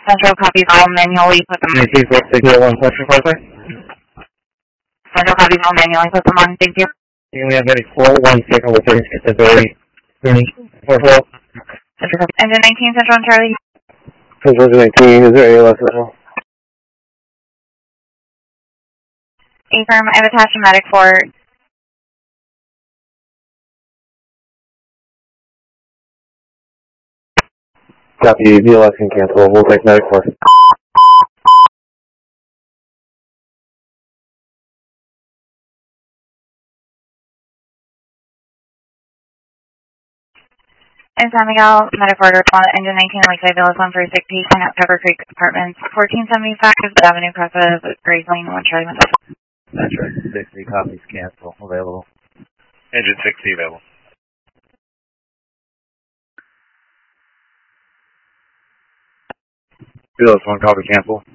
Central copies all manually put them on. 194601 Central Parkway. Central copies all manually put them on. Thank you. And we have any 416 with the very 44. Central copies. Engine 19, Central and Charlie. Central 19, is there any less Central? Affirm, I've attached a medic for. Copy, VLS can cancel. We'll take medic for. In San Miguel, medic order, engine 19, Lakeside Villas, 146, patient at Pepper Creek Apartments, 1475 Avenue, Cressa, Grace Lane, 1 Charlie, Mendoza. Metro 60 copies cancel available. Engine 60 available. VLS 1 copy cancel.